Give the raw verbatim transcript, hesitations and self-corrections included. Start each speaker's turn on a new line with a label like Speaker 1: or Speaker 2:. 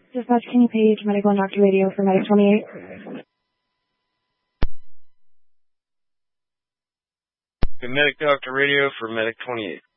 Speaker 1: Dispatch, can you page medical and doctor radio for Medic twenty-eight?
Speaker 2: Medic doctor radio for Medic twenty-eight.